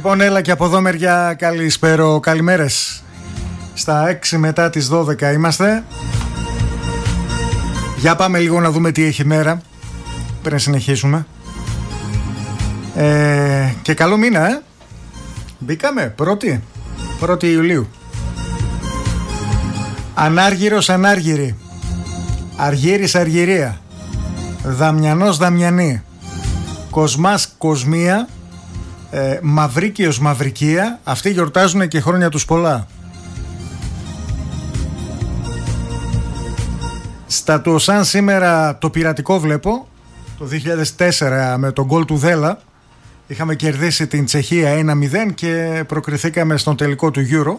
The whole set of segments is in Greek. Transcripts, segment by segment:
Λοιπόν, έλα και από εδώ μεριά καλησπέρα, καλημέρες. Στα 6 μετά τις 12 είμαστε. Για πάμε λίγο να δούμε τι έχει μέρα πριν συνεχίσουμε. Και καλό μήνα, Μπήκαμε 1η Ιουλίου. Ανάργυρος ανάργυρη, Αργύρης αργυρία, Δαμιανός δαμιανή, Κοσμάς κοσμία, Μαυρίκιος μαυρικία. Αυτοί γιορτάζουν και χρόνια τους πολλά. Στα του ΟΣΑΝ σήμερα το πειρατικό βλέπω. Το 2004 με τον γκολ του Δέλα είχαμε κερδίσει την Τσεχία 1-0 και προκριθήκαμε στον τελικό του Euro.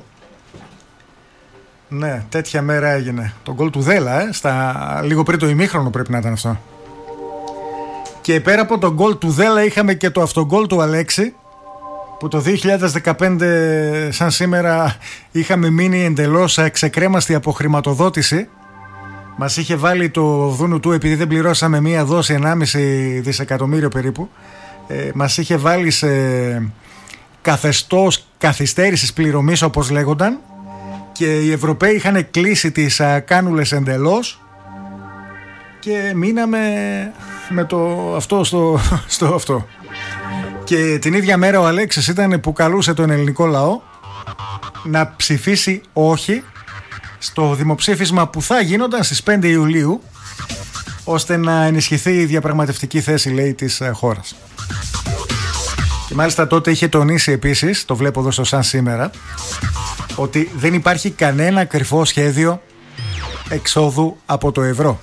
Ναι, τέτοια μέρα έγινε. Το γκολ του Δέλα, λίγο πριν το ημίχρονο πρέπει να ήταν αυτό. Και πέρα από τον γκολ του Δέλα είχαμε και το αυτογκολ του Αλέξη, που το 2015 σαν σήμερα είχαμε μείνει εντελώς ξεκρέμαστοι από χρηματοδότηση. Μας είχε βάλει το δούνου του, επειδή δεν πληρώσαμε μία δόση 1,5 δισεκατομμύριο περίπου, μας είχε βάλει σε καθεστώς καθυστέρησης πληρωμής, όπως λέγονταν, και οι Ευρωπαίοι είχαν κλείσει τις κάνουλες εντελώς και μείναμε με το αυτό στο αυτό. Και την ίδια μέρα ο Αλέξης ήταν που καλούσε τον ελληνικό λαό να ψηφίσει όχι στο δημοψήφισμα που θα γίνονταν στις 5 Ιουλίου, ώστε να ενισχυθεί η διαπραγματευτική θέση, λέει, της χώρας. Και μάλιστα τότε είχε τονίσει επίσης, το βλέπω εδώ στο ΣΑΝ σήμερα, ότι δεν υπάρχει κανένα κρυφό σχέδιο εξόδου από το ευρώ.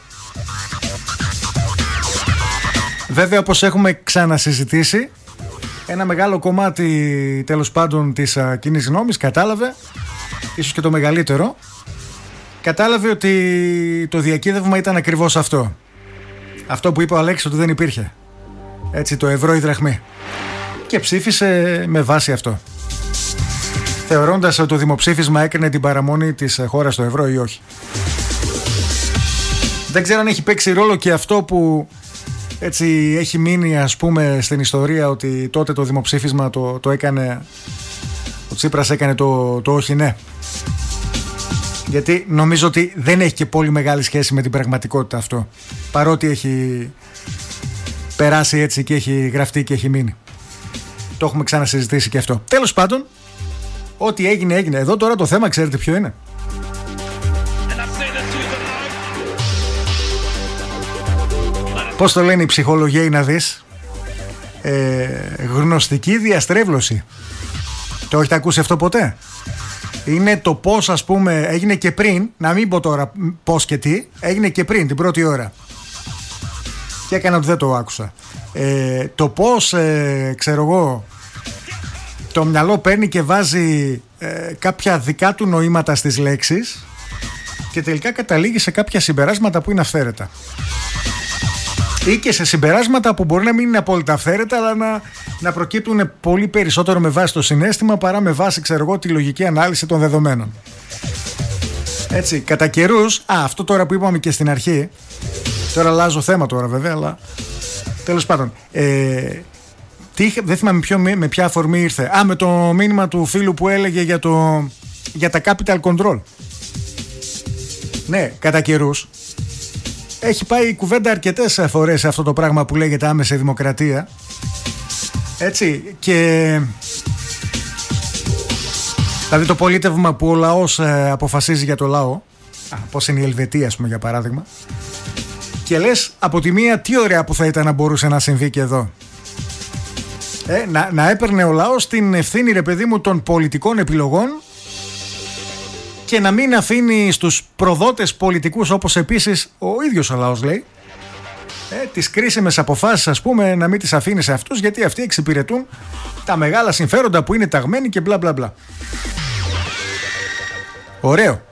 Βέβαια, όπως έχουμε ξανασυζητήσει, ένα μεγάλο κομμάτι τέλος πάντων της κοινής γνώμης κατάλαβε, ίσως και το μεγαλύτερο, κατάλαβε ότι το διακύβευμα ήταν ακριβώς αυτό. Αυτό που είπε ο Αλέξης, ότι δεν υπήρχε. Έτσι, το ευρώ η δραχμή. Και ψήφισε με βάση αυτό, θεωρώντας ότι το δημοψήφισμα έκανε την παραμονή της χώρας στο ευρώ ή όχι. Δεν ξέρω αν έχει παίξει ρόλο και αυτό που έτσι έχει μείνει, ας πούμε, στην ιστορία, ότι τότε το δημοψήφισμα το έκανε, ο Τσίπρας έκανε το όχι ναι. Γιατί νομίζω ότι δεν έχει και πολύ μεγάλη σχέση με την πραγματικότητα αυτό, παρότι έχει περάσει έτσι και έχει γραφτεί και έχει μείνει. Το έχουμε ξανασυζητήσει και αυτό. Τέλος πάντων, ό,τι έγινε έγινε. Εδώ τώρα το θέμα ξέρετε ποιο είναι? Πώς το λένε οι ψυχολογιαίοι, να δεις? Γνωστική διαστρέβλωση. Το έχετε ακούσει αυτό ποτέ? Είναι το πώς, ας πούμε, έγινε και πριν. Να μην πω τώρα πώς και τι. Έγινε και πριν την πρώτη ώρα και έκανα ότι δεν το άκουσα. Το πώς, ξέρω εγώ, το μυαλό παίρνει και βάζει κάποια δικά του νοήματα στις λέξεις και τελικά καταλήγει σε κάποια συμπεράσματα που είναι αυθαίρετα, ή και σε συμπεράσματα που μπορεί να μην είναι απόλυτα αυθαίρετα, αλλά να προκύπτουν πολύ περισσότερο με βάση το συναίσθημα παρά με βάση, ξέρω εγώ, τη λογική ανάλυση των δεδομένων. Έτσι, κατά καιρούς, αυτό τώρα που είπαμε και στην αρχή, τώρα αλλάζω θέμα τώρα βέβαια, αλλά τέλος πάντων, δεν θυμάμαι με ποια αφορμή ήρθε. Με το μήνυμα του φίλου που έλεγε για τα capital control. Ναι, κατά καιρούς έχει πάει η κουβέντα αρκετές φορές σε αυτό το πράγμα που λέγεται άμεση δημοκρατία. Έτσι, και δηλαδή το πολίτευμα που ο λαός αποφασίζει για το λαό, πώς είναι η Ελβετία, ας πούμε, για παράδειγμα. Και λες από τη μία, τι ωραία που θα ήταν να μπορούσε να συμβεί και εδώ. Να έπαιρνε ο λαός την ευθύνη, ρε παιδί μου, των πολιτικών επιλογών και να μην αφήνει στους προδότες πολιτικούς, όπως επίσης ο ίδιος ο λαός λέει, τις κρίσιμες αποφάσεις, ας πούμε, να μην τις αφήνει σε αυτούς, γιατί αυτοί εξυπηρετούν τα μεγάλα συμφέροντα που είναι ταγμένοι και μπλα μπλα μπλα. Ωραίο.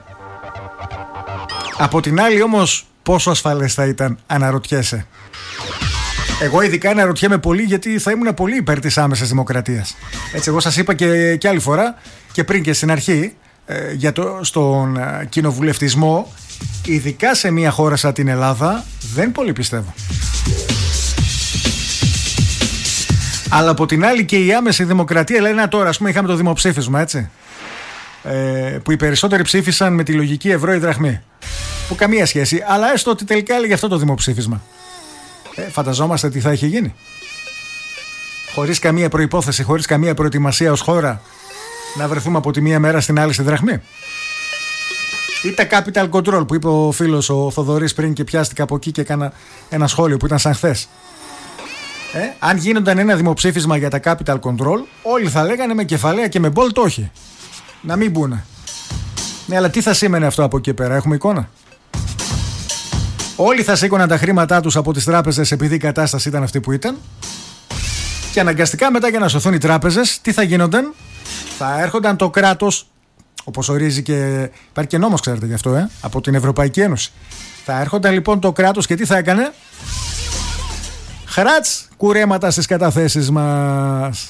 Από την άλλη όμως, πόσο ασφαλές θα ήταν, αναρωτιέσαι? Εγώ ειδικά αναρωτιέμαι πολύ, γιατί θα ήμουν πολύ υπέρ της άμεσης δημοκρατίας. Έτσι, εγώ σας είπα και άλλη φορά και πριν και στην αρχή, στον κοινοβουλευτισμό, ειδικά σε μια χώρα σαν την Ελλάδα, δεν πολύ πιστεύω. Αλλά από την άλλη και η άμεση δημοκρατία λέει: να τώρα, ας πούμε, είχαμε το δημοψήφισμα, έτσι. Που οι περισσότεροι ψήφισαν με τη λογική ευρώ ή δραχμή. Που καμία σχέση, αλλά έστω ότι τελικά έλεγε αυτό το δημοψήφισμα. Φανταζόμαστε τι θα είχε γίνει. Χωρίς καμία προϋπόθεση, χωρίς καμία προετοιμασία ως χώρα, να βρεθούμε από τη μία μέρα στην άλλη στη δραχμή. Ή τα capital control που είπε ο φίλος ο Θοδωρής πριν και πιάστηκα από εκεί και έκανα ένα σχόλιο που ήταν σαν χθες. Αν γίνονταν ένα δημοψήφισμα για τα capital control, όλοι θα λέγανε με κεφαλαία και με μπολτ όχι. Να μην μπουνε. Ναι, αλλά τι θα σήμαινε αυτό από εκεί πέρα, έχουμε εικόνα. Όλοι θα σήκωναν τα χρήματά τους από τις τράπεζες επειδή η κατάσταση ήταν αυτή που ήταν. Και αναγκαστικά μετά για να σωθούν οι τράπεζες, τι θα γίνονταν? Θα έρχονταν το κράτος, όπως ορίζει και υπάρχει και νόμος, ξέρετε γι' αυτό, από την Ευρωπαϊκή Ένωση. Θα έρχονταν λοιπόν το κράτος και τι θα έκανε? Χράτς κουρέματα στις καταθέσεις μας.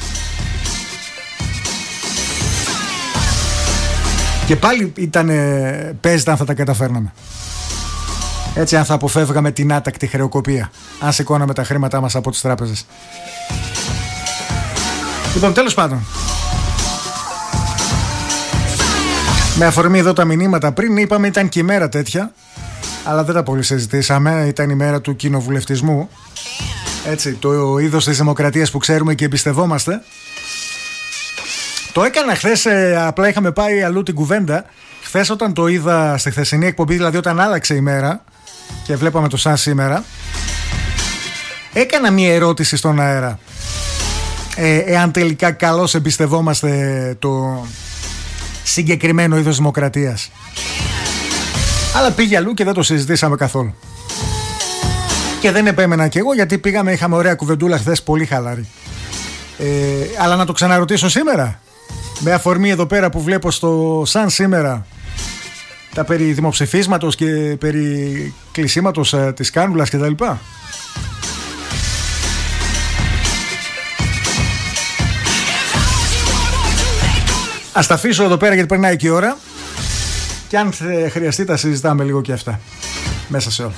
Και πάλι παίζεται αν θα τα καταφέρναμε. Έτσι, αν θα αποφεύγαμε την άτακτη χρεοκοπία, αν σηκώναμε τα χρήματά μας από τις τράπεζες. Λοιπόν, τέλος πάντων, με αφορμή εδώ τα μηνύματα πριν, είπαμε ήταν και η μέρα τέτοια, αλλά δεν τα πολύ συζητήσαμε. Ήταν η μέρα του κοινοβουλευτισμού. Έτσι, το είδος της δημοκρατίας που ξέρουμε και εμπιστευόμαστε. Το έκανα χθες, απλά είχαμε πάει αλλού την κουβέντα. Χθες όταν το είδα στη χθεσινή εκπομπή, δηλαδή όταν άλλαξε η μέρα και βλέπαμε το σαν σήμερα, έκανα μία ερώτηση στον αέρα. Εάν τελικά καλώς εμπιστευόμαστε το συγκεκριμένο είδος δημοκρατίας. Αλλά πήγε αλλού και δεν το συζητήσαμε καθόλου. Και δεν επέμενα κι εγώ, γιατί είχαμε ωραία κουβεντούλα χθες, πολύ χαλαρή. Αλλά να το ξαναρωτήσω σήμερα, με αφορμή εδώ πέρα που βλέπω στο σαν σήμερα τα περί δημοψηφίσματος και περί κλεισίματος της κάνουλας κτλ. Ας τα αφήσω εδώ πέρα γιατί περνάει και η ώρα. Και αν χρειαστεί τα συζητάμε λίγο και αυτά μέσα σε όλα.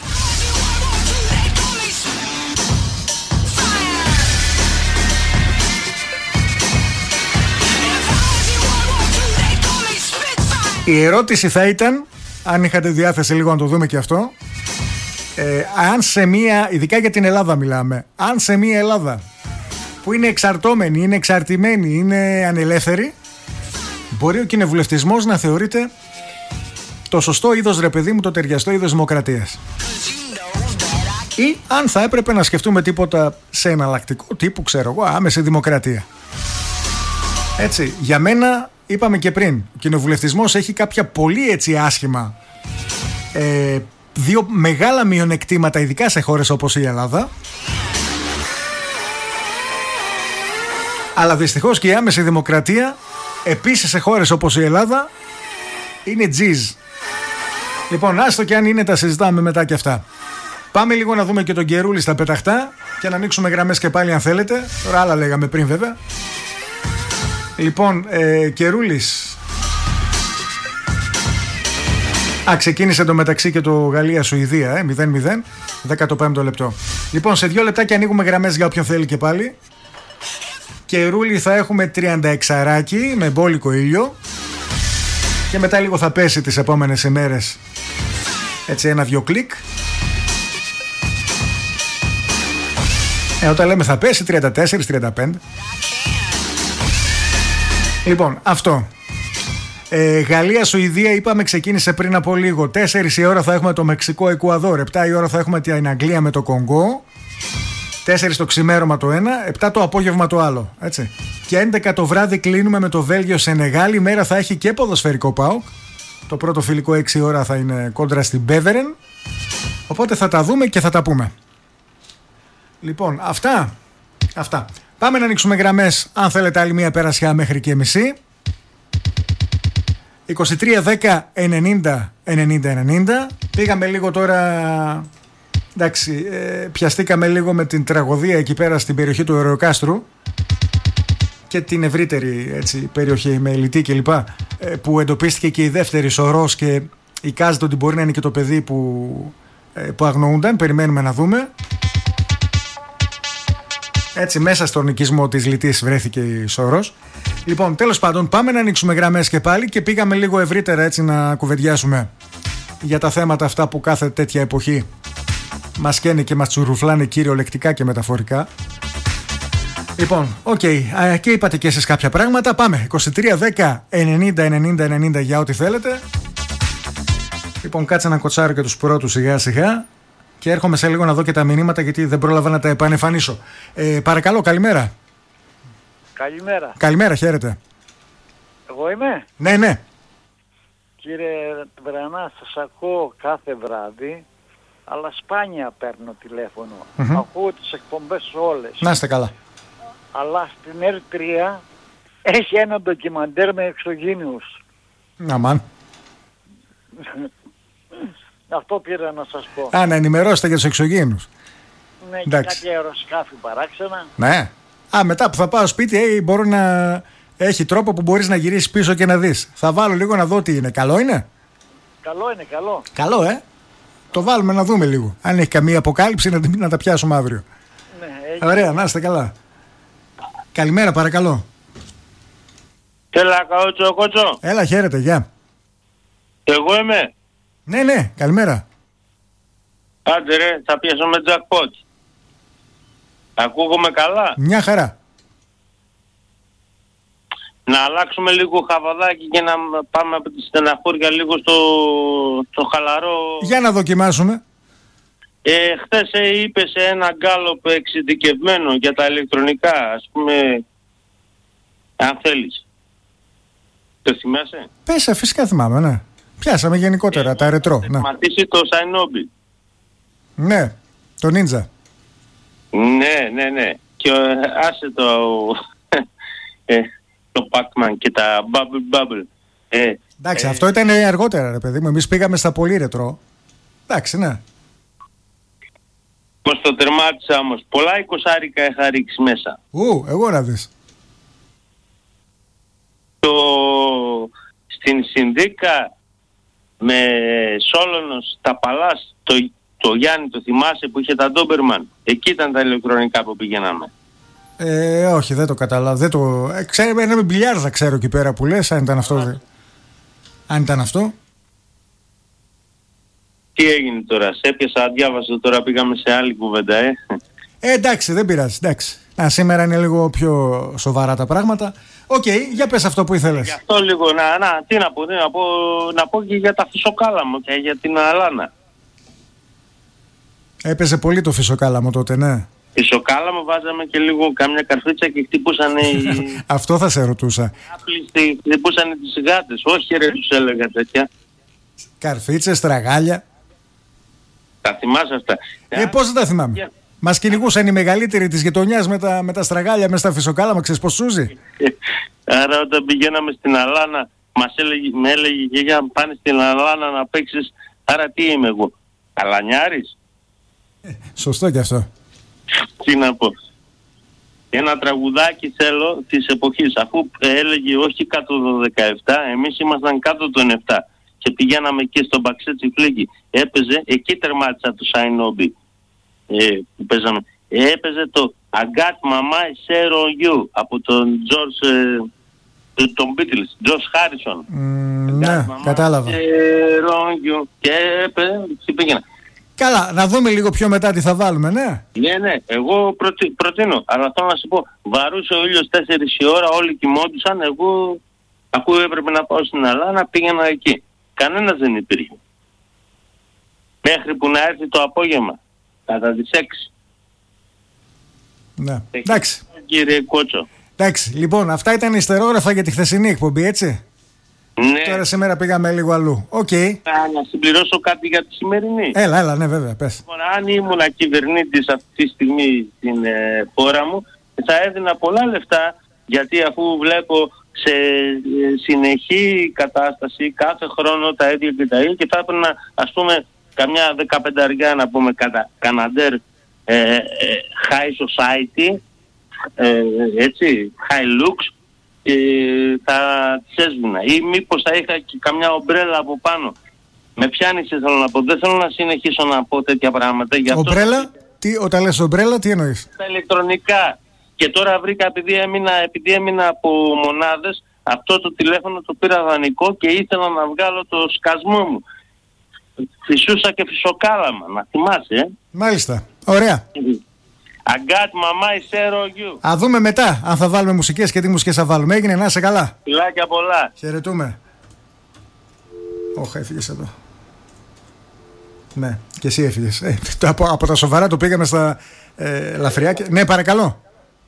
Η ερώτηση θα ήταν, αν είχατε διάθεση λίγο να το δούμε και αυτό, αν σε μία, ειδικά για την Ελλάδα μιλάμε, αν σε μία Ελλάδα που είναι εξαρτώμενη, είναι εξαρτημένη, είναι ανελεύθερη, μπορεί ο κοινοβουλευτισμός να θεωρείται το σωστό είδος, ρε παιδί μου, το ταιριαστό είδος δημοκρατίας. Ή αν θα έπρεπε να σκεφτούμε τίποτα σε εναλλακτικό τύπου, ξέρω εγώ, άμεση δημοκρατία. Έτσι, για μένα, είπαμε και πριν, ο κοινοβουλευτισμός έχει κάποια πολύ έτσι άσχημα, δύο μεγάλα μειονεκτήματα, ειδικά σε χώρες όπως η Ελλάδα. Αλλά δυστυχώς και η άμεση δημοκρατία επίσης σε χώρες όπως η Ελλάδα είναι τζιζ. Λοιπόν, άστο και αν είναι, τα συζητάμε μετά και αυτά. Πάμε λίγο να δούμε και τον Κερούλη στα πεταχτά και να ανοίξουμε γραμμές και πάλι αν θέλετε. Τώρα άλλα λέγαμε πριν βέβαια. Λοιπόν, Κερούλης. Ξεκίνησε εντωμεταξύ και το Γαλλία-Σουηδία, 0-0, 15ο λεπτό. Λοιπόν, σε 2 λεπτά και ανοίγουμε γραμμές για όποιον θέλει και πάλι. Κερούλη θα έχουμε 36 με μπόλικο ήλιο. Και μετά λίγο θα πέσει τις επόμενες ημέρες. Έτσι 1-2 κλικ. Όταν λέμε θα πέσει 34-35. Λοιπόν, αυτό. Γαλλία-Σουηδία είπαμε ξεκίνησε πριν από λίγο. 4 η ώρα θα έχουμε το Μεξικό-Εκουαδόρ. 7 η ώρα θα έχουμε την Αγγλία με το Κονγκό. 4 το ξημέρωμα το ένα, 7 το απόγευμα το άλλο. Έτσι. Και 11 το βράδυ κλείνουμε με το Βέλγιο-Σενεγάλη. Η μέρα θα έχει και ποδοσφαιρικό ΠΑΟΚ. Το πρώτο φιλικό 6 ώρα θα είναι κόντρα στην Μπέβερεν. Οπότε θα τα δούμε και θα τα πούμε. Λοιπόν, αυτά. Πάμε να ανοίξουμε γραμμές, αν θέλετε άλλη μία περασιά μέχρι και μισή. 23-10-90-90-90. Πήγαμε λίγο τώρα. Εντάξει, πιαστήκαμε λίγο με την τραγωδία εκεί πέρα στην περιοχή του Ερωκάστρου και την ευρύτερη έτσι, περιοχή με Ελιτή κλπ. Που εντοπίστηκε και η δεύτερη σωρός και εικάζεται ότι μπορεί να είναι και το παιδί που αγνοούνταν. Περιμένουμε να δούμε. Έτσι, μέσα στον οικισμό της Λιτής βρέθηκε η Σόρος. Λοιπόν, τέλος πάντων, πάμε να ανοίξουμε γραμμές και πάλι και πήγαμε λίγο ευρύτερα έτσι να κουβεντιάσουμε για τα θέματα αυτά που κάθε τέτοια εποχή μας καίνε και μας τσουρουφλάνε κυριολεκτικά και μεταφορικά. Λοιπόν, και είπατε και εσείς κάποια πράγματα. Πάμε, 23, 10, 90, 90, 90 για ό,τι θέλετε. Λοιπόν, κάτσε να κοτσάρω και τους πρώτους σιγά σιγά. Και έρχομαι σε λίγο να δω και τα μηνύματα γιατί δεν πρόλαβα να τα επανεμφανίσω. Παρακαλώ, καλημέρα. Καλημέρα. Καλημέρα, χαίρετε. Εγώ είμαι. Ναι. Κύριε Βρανά, σας ακούω κάθε βράδυ, αλλά σπάνια παίρνω τηλέφωνο. Ακούω τις εκπομπές όλες. Να είστε καλά. Αλλά στην R3 έχει ένα ντοκιμαντέρ με εξωγήινους. Αμάν. Αυτό πήρα να σας πω. Να ενημερώσετε για τους εξωγήινους. Ναι, και Εντάξει. κάτι αεροσκάφη παράξενα. Ναι. Μετά που θα πάω σπίτι, μπορώ να... Έχει τρόπο που μπορείς να γυρίσεις πίσω και να δεις. Θα βάλω λίγο να δω τι είναι. Καλό είναι? Καλό είναι, καλό. Καλό, Το βάλουμε να δούμε λίγο. Αν έχει καμία αποκάλυψη να τα πιάσουμε αύριο. Ναι, Ωραία, να είστε καλά. Καλημέρα, παρακαλώ. Έλα, κότσο. Έλα, χαίρετε, γεια. Εγώ είμαι. Ναι, καλημέρα. Άντε ρε, θα πιάσουμε jackpot. Ακούγομαι καλά. Μια χαρά. Να αλλάξουμε λίγο χαβαδάκι και να πάμε από τη στεναχώρια λίγο στο χαλαρό. Για να δοκιμάσουμε. Χθες είπε σε ένα γκάλοπ εξειδικευμένο για τα ηλεκτρονικά, ας πούμε, αν θέλεις. Το θυμάσαι? Πέσα, φυσικά θυμάμαι, ναι. Πιάσαμε γενικότερα τα ρετρό. Να ματίσει το Shinobi. Ναι, το Ninja. Ναι. Και άσε το Pac-Man και τα Bubble. Εντάξει, αυτό ήταν αργότερα, ρε παιδί μου. Εμείς πήγαμε στα πολύ ρετρό. Εντάξει, ναι. Πως το τερμάτισα όμως. Πολλά 20 είχα ρίξει μέσα. Εγώ να δεις. Στην Συνδίκα με Σόλωνος, τα Παλάς, το Γιάννη, το θυμάσαι που είχε τα Ντόμπερμαν. Εκεί ήταν τα ηλεκτρονικά που πηγαίναμε. Όχι, δεν το κατάλαβα. Ξέρω, ένα με μπιλιάρδα ξέρω εκεί πέρα που λες, αν ήταν αυτό. Αν ήταν αυτό. Τι έγινε τώρα, σε έπιασα, αδιάβασα τώρα, πήγαμε σε άλλη κουβέντα, Εντάξει, δεν πειράζει, εντάξει. Σήμερα είναι λίγο πιο σοβαρά τα πράγματα. Για πες αυτό που ήθελες. Γι' αυτό λίγο, τι να πω και για τα φυσοκάλαμο και για την αλάνα. Έπαιζε πολύ το φυσοκάλαμο τότε, ναι. Φυσοκάλαμο βάζαμε και λίγο καμιά καρφίτσα και χτυπούσαν Αυτό θα σε ρωτούσα. Άπλιστοι, χτυπούσαν τις γάτες. Όχι ρε, τους έλεγα τέτοια. Καρφίτσες, τραγάλια. Τα θυμάσαι αυτά? Πώς δεν τα θυμάμαι. Μας κυνηγούσαν οι μεγαλύτεροι της γειτονιάς με τα στραγάλια, με στα φυσοκάλαμα, ξέρεις πως σούζει. Άρα όταν πηγαίναμε στην Αλάνα, με έλεγε και για πάνε στην Αλάνα να παίξεις. Άρα τι είμαι εγώ, αλανιάρης? Σωστό κι αυτό. Τι να πω. Ένα τραγουδάκι θέλω της εποχής, αφού έλεγε όχι κάτω το 17, εμείς ήμασταν κάτω το 7 και πηγαίναμε εκεί στο Μπαξέτσι Φλίγη. Έπαιζε, εκεί τερμάτισα το Shinobi που παίζαμε. Έπαιζε το I Got My Mind Set On You από τον George, τον Beatles, George Harrison. Ναι, κατάλαβα. Και πήγαινα. Καλά, να δούμε λίγο πιο μετά τι θα βάλουμε, ναι. Ναι, εγώ προτείνω, αλλά θέλω να σου πω, βαρούσε ο ήλιος 4 η ώρα, όλοι κοιμόντουσαν, εγώ αφού έπρεπε να πάω στην Αλάνα πήγαινα εκεί. Κανένας δεν υπήρχε. Μέχρι που να έρθει το απόγευμα, κατά τις 6. Ναι, εντάξει. Κύριε Κότσο. Εντάξει, λοιπόν, αυτά ήταν ιστερόγραφα για τη χθεσινή εκπομπή, έτσι. Ναι. Τώρα σήμερα πήγαμε λίγο αλλού. Να συμπληρώσω κάτι για τη σημερινή. Έλα, ναι, βέβαια, πες. Λοιπόν, αν ήμουν κυβερνήτης αυτή τη στιγμή στην χώρα μου, θα έδινα πολλά λεφτά, γιατί αφού βλέπω σε συνεχή κατάσταση κάθε χρόνο τα ίδια και τα ίδια, και θα έπαιρνα, ας πούμε, καμιά 15 να πούμε Canadair high society, έτσι, high looks, θα τις έσβηνα. Ή μήπως θα είχα και καμιά ομπρέλα από πάνω. Με πιάνεις, θέλω να πω. Δεν θέλω να συνεχίσω να πω τέτοια πράγματα. Ομπρέλα? Όταν λες ομπρέλα, τι εννοείς? Τα ηλεκτρονικά. Και τώρα βρήκα, επειδή έμεινα από μονάδες, αυτό το τηλέφωνο το πήρα δανεικό και ήθελα να βγάλω το σκασμό μου. Φυσούσα και φυσοκάλαμα, να θυμάσαι. Μάλιστα, ωραία. I got mama, I share you. Α δούμε μετά αν θα βάλουμε μουσικές και τι μουσικές θα βάλουμε. Έγινε, να είσαι καλά. Φιλάκια πολλά. Χαιρετούμε. Όχι, έφυγες εδώ. Ναι, και εσύ έφυγες. Από τα σοβαρά το πήγαμε στα λαφριά. Ναι, παρακαλώ.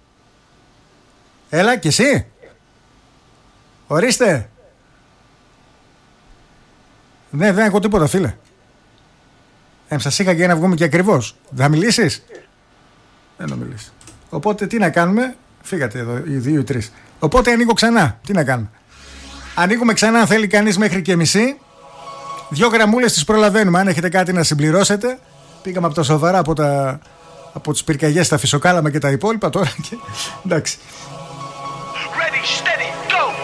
Έλα, και εσύ. Ορίστε. Ναι, δεν έχω τίποτα, φίλε. Σας είχα και να βγούμε και ακριβώς. Θα μιλήσεις? Δεν θα μιλήσεις. Οπότε τι να κάνουμε? Φύγατε εδώ οι 2 ή 3. Οπότε ανοίγω ξανά. Τι να κάνουμε? Ανοίγουμε ξανά αν θέλει κανείς μέχρι και μισή. 2 γραμμούλες τις προλαβαίνουμε. Αν έχετε κάτι να συμπληρώσετε. Πήγαμε από τα σοβαρά, από τις πυρκαγιές, τα φυσοκάλαμα και τα υπόλοιπα τώρα. Και... εντάξει. Ready, steady, go!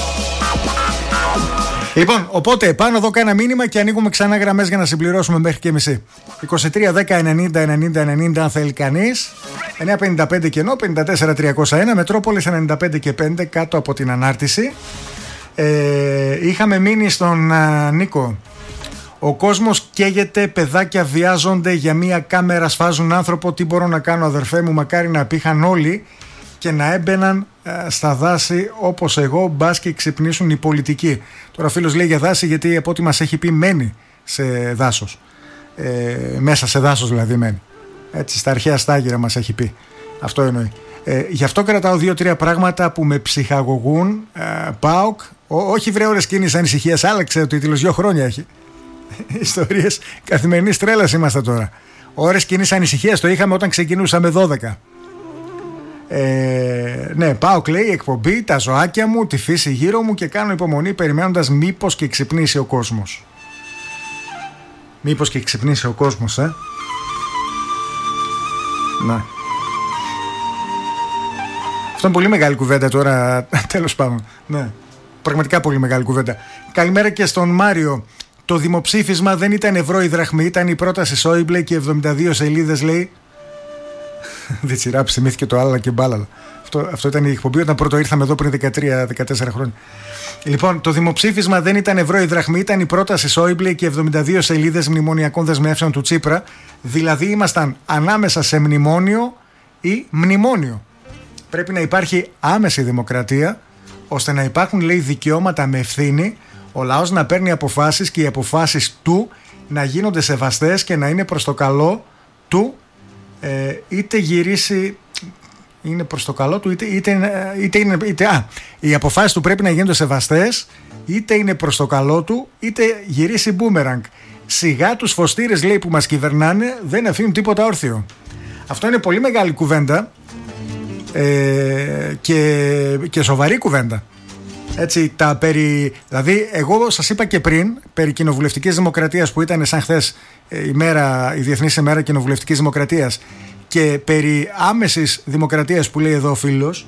Λοιπόν, οπότε πάνω εδώ κάνα μήνυμα και ανοίγουμε ξανά γραμμές για να συμπληρώσουμε μέχρι και μισή. 23 10 90 90 90 αν θέλει κανείς. 955 κενό, 54 301, Μετρόπολης 95 και 5 κάτω από την ανάρτηση. Είχαμε μείνει στον Νίκο. Ο κόσμος καίγεται, παιδάκια βιάζονται, για μία κάμερα σφάζουν άνθρωπο. Τι μπορώ να κάνω, αδερφέ μου? Μακάρι να πήχαν όλοι και να έμπαιναν στα δάση όπως εγώ, μπας και ξυπνήσουν οι πολιτικοί. Τώρα φίλος λέει για δάση γιατί από ό,τι μας έχει πει μένει σε δάσος. Μέσα σε δάσος δηλαδή μένει. Έτσι στα αρχαία στάγυρα μας έχει πει. Αυτό εννοεί. Γι' αυτό κρατάω 2-3 πράγματα που με ψυχαγωγούν. ΠΑΟΚ, όχι βρε ώρες κίνησης ανησυχίας, άλλαξε ο τίτλος, 2 χρόνια έχει. Ιστορίες καθημερινής τρέλας είμαστε τώρα. Ώρες κοινής ανησυχίας το είχαμε όταν ξεκινούσαμε 12. Ναι, πάω κλαίει εκπομπή, τα ζωάκια μου, τη φύση γύρω μου και κάνω υπομονή περιμένοντας μήπως και ξυπνήσει ο κόσμος. Μήπως και ξυπνήσει ο κόσμος, Να. Αυτό είναι πολύ μεγάλη κουβέντα τώρα, τέλος πάντων. Ναι, πραγματικά πολύ μεγάλη κουβέντα. Καλημέρα και στον Μάριο. Το δημοψήφισμα δεν ήταν ευρώ η δραχμή, ήταν η πρόταση Σόιμπλε και 72 σελίδες λέει. Διτσιράπη, θυμήθηκε το άλλα και μπάλαλα. Αυτό ήταν η εκπομπή όταν πρώτο ήρθαμε εδώ πριν 13-14 χρόνια. Λοιπόν, το δημοψήφισμα δεν ήταν ευρώ η δραχμή, ήταν η πρόταση Σόιμπλε και 72 σελίδες μνημονιακών δεσμεύσεων του Τσίπρα. Δηλαδή ήμασταν ανάμεσα σε μνημόνιο ή μνημόνιο. Πρέπει να υπάρχει άμεση δημοκρατία, ώστε να υπάρχουν, λέει, δικαιώματα με ευθύνη, ο λαός να παίρνει αποφάσεις και οι αποφάσεις του να γίνονται σεβαστές και να είναι προς το καλό του, είτε γυρίσει, είναι προς το καλό του, οι αποφάσεις του πρέπει να γίνονται σεβαστές, είτε είναι προς το καλό του, είτε γυρίσει μπούμεραγκ. Σιγά τους φωστήρες, λέει, που μας κυβερνάνε δεν αφήνουν τίποτα όρθιο. Αυτό είναι πολύ μεγάλη κουβέντα και σοβαρή κουβέντα. Έτσι, δηλαδή εγώ σας είπα και πριν περί κοινοβουλευτικής δημοκρατίας που ήταν σαν χθες η Διεθνής ημέρα κοινοβουλευτικής δημοκρατίας και περί άμεσης δημοκρατίας που λέει εδώ ο φίλος,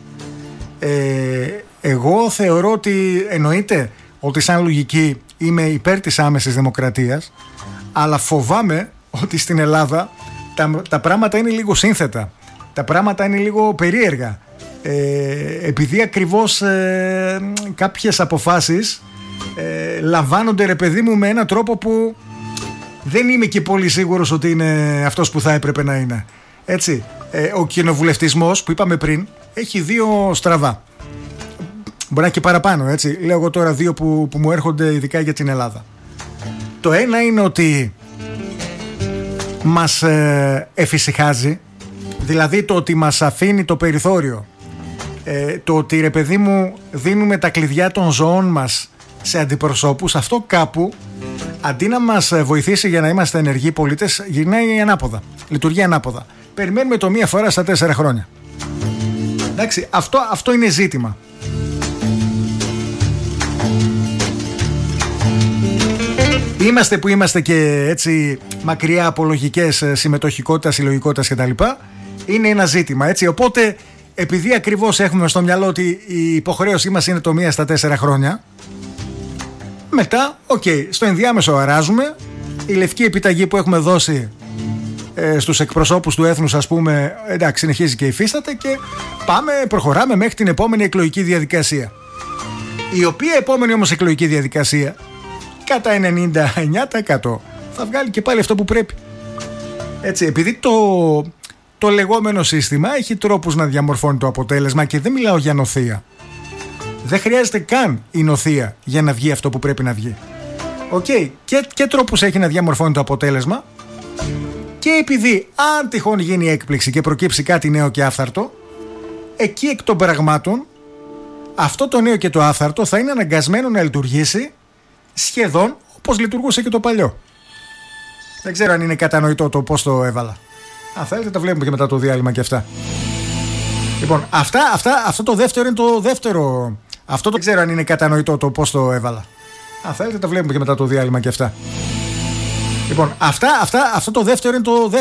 εγώ θεωρώ ότι εννοείται ότι σαν λογική είμαι υπέρ της άμεσης δημοκρατίας, αλλά φοβάμαι ότι στην Ελλάδα τα πράγματα είναι λίγο σύνθετα, τα πράγματα είναι λίγο περίεργα. Επειδή ακριβώς κάποιες αποφάσεις λαμβάνονται, ρε παιδί μου, με έναν τρόπο που δεν είμαι και πολύ σίγουρος ότι είναι αυτός που θα έπρεπε να είναι. Έτσι, ο κοινοβουλευτισμός που είπαμε πριν έχει 2 στραβά. Μπορεί να και παραπάνω, έτσι. Λέω εγώ τώρα 2 που μου έρχονται ειδικά για την Ελλάδα. Το ένα είναι ότι μας εφησυχάζει, δηλαδή το ότι μας αφήνει το περιθώριο, το ότι, ρε παιδί μου, δίνουμε τα κλειδιά των ζωών μας σε αντιπροσώπους, αυτό κάπου αντί να μας βοηθήσει για να είμαστε ενεργοί πολίτες, γυρνάει ανάποδα, λειτουργεί ανάποδα. Περιμένουμε το μία φορά στα 4 χρόνια. Εντάξει, αυτό είναι ζήτημα. Είμαστε που είμαστε και έτσι μακριά από λογικές συμμετοχικότητας, συλλογικότητας κτλ. Είναι ένα ζήτημα, έτσι. Οπότε, επειδή ακριβώς έχουμε στο μυαλό ότι η υποχρέωσή μας είναι το 1 στα 4 χρόνια, μετά, στο ενδιάμεσο αράζουμε. Η λευκή επιταγή που έχουμε δώσει στους εκπροσώπους του έθνους, ας πούμε, εντάξει, συνεχίζει και υφίσταται και προχωράμε μέχρι την επόμενη εκλογική διαδικασία. Η οποία επόμενη όμως εκλογική διαδικασία κατά 99% θα βγάλει και πάλι αυτό που πρέπει. Έτσι, επειδή το λεγόμενο σύστημα έχει τρόπους να διαμορφώνει το αποτέλεσμα, και δεν μιλάω για νοθεία. Δεν χρειάζεται καν η νοθεία για να βγει αυτό που πρέπει να βγει. Και τρόπους έχει να διαμορφώνει το αποτέλεσμα, και επειδή αν τυχόν γίνει έκπληξη και προκύψει κάτι νέο και άφθαρτο, εκεί εκ των πραγμάτων αυτό το νέο και το άφθαρτο θα είναι αναγκασμένο να λειτουργήσει σχεδόν όπως λειτουργούσε και το παλιό. Δεν ξέρω αν είναι κατανοητό το πώς το έβαλα. Αν θέλετε τα βλέπουμε και μετά το διάλειμμα και αυτά. Λοιπόν, αυτό το δεύτερο είναι το δεύτερο. Δεν ξέρω αν είναι κατανοητό το πώς το έβαλα. Αν θέλετε τα βλέπουμε και μετά το διάλειμμα και αυτά. Λοιπόν, αυτό το δεύτερο είναι το δεύτερο.